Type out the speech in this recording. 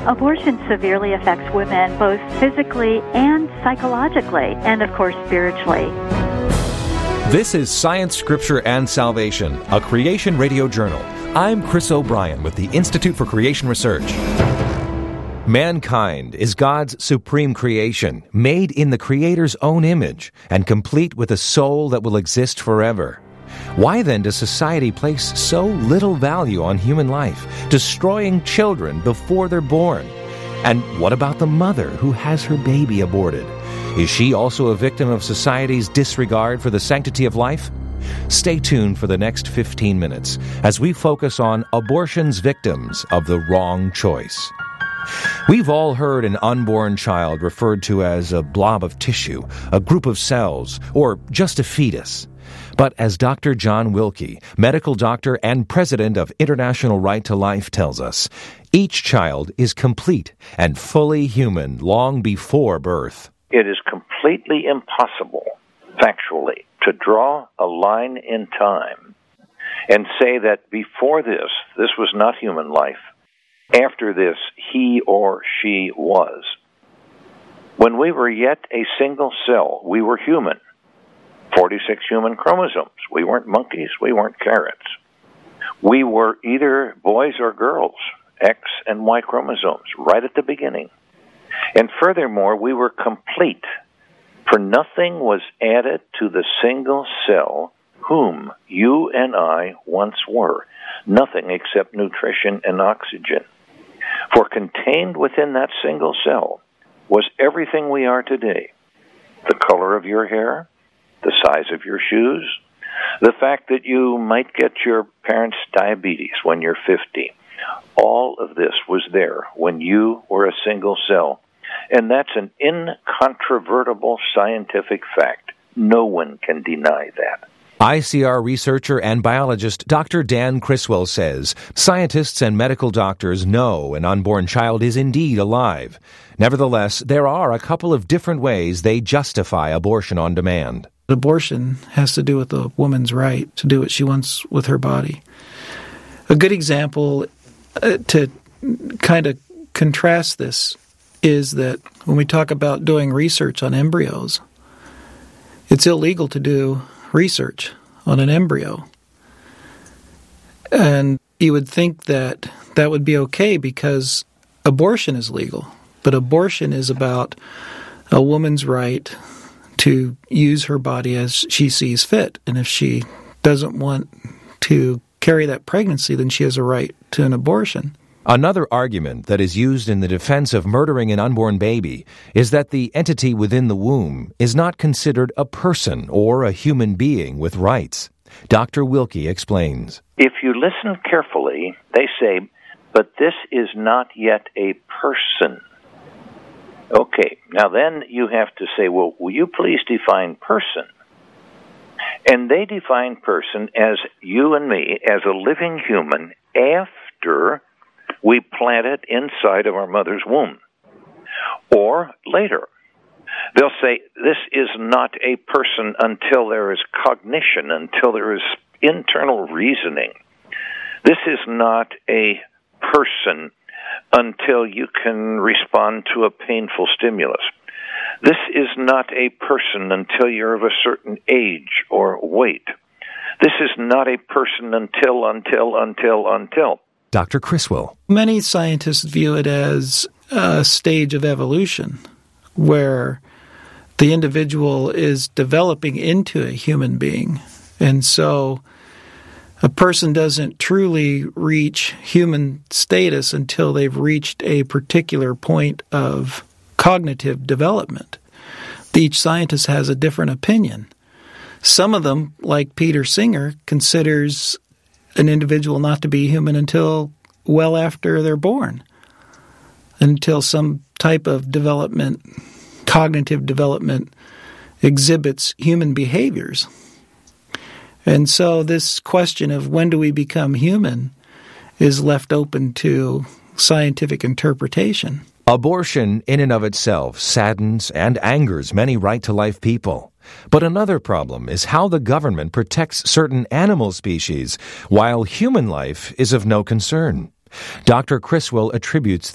Abortion severely affects women both physically and psychologically, and of course spiritually. This is Science, Scripture, and Salvation, a Creation Radio Journal. I'm Chris O'Brien with the Institute for Creation Research. Mankind is God's supreme creation, made in the Creator's own image, and complete with a soul that will exist forever. Why then does society place so little value on human life, destroying children before they're born? And what about the mother who has her baby aborted? Is she also a victim of society's disregard for the sanctity of life? Stay tuned for the next 15 minutes as we focus on abortion's victims of the wrong choice. We've all heard an unborn child referred to as a blob of tissue, a group of cells, or just a fetus. But as Dr. John Wilkie, medical doctor and president of International Right to Life, tells us, each child is complete and fully human long before birth. It is completely impossible, factually, to draw a line in time and say that before this was not human life. After this, he or she was. When we were yet a single cell, we were human. 46 human chromosomes. We weren't monkeys. We weren't carrots. We were either boys or girls, X and Y chromosomes, right at the beginning. And furthermore, we were complete, for nothing was added to the single cell whom you and I once were. Nothing except nutrition and oxygen. For contained within that single cell was everything we are today. The color of your hair, the size of your shoes, the fact that you might get your parents' diabetes when you're 50. All of this was there when you were a single cell. And that's an incontrovertible scientific fact. No one can deny that. ICR researcher and biologist Dr. Dan Criswell says scientists and medical doctors know an unborn child is indeed alive. Nevertheless, there are a couple of different ways they justify abortion on demand. Abortion has to do with the woman's right to do what she wants with her body. A good example to kind of contrast this is that when we talk about doing research on embryos, it's illegal to do research on an embryo. And you would think that that would be okay because abortion is legal. But abortion is about a woman's right to use her body as she sees fit. And if she doesn't want to carry that pregnancy, then she has a right to an abortion. Another argument that is used in the defense of murdering an unborn baby is that the entity within the womb is not considered a person or a human being with rights. Dr. Wilkie explains. If you listen carefully, they say, but this is not yet a person. Okay, now then you have to say, well, will you please define person? And they define person as you and me, as a living human, after we plant it inside of our mother's womb. Or later. They'll say, this is not a person until there is cognition, until there is internal reasoning. This is not a person until you can respond to a painful stimulus. This is not a person until you're of a certain age or weight. This is not a person until. Dr. Criswell. Many scientists view it as a stage of evolution where the individual is developing into a human being. And so a person doesn't truly reach human status until they've reached a particular point of cognitive development. Each scientist has a different opinion. Some of them, like Peter Singer, considers an individual not to be human until well after they're born, until some type of development, cognitive development, exhibits human behaviors. And so this question of when do we become human is left open to scientific interpretation. Abortion in and of itself saddens and angers many right-to-life people. But another problem is how the government protects certain animal species while human life is of no concern. Dr. Criswell attributes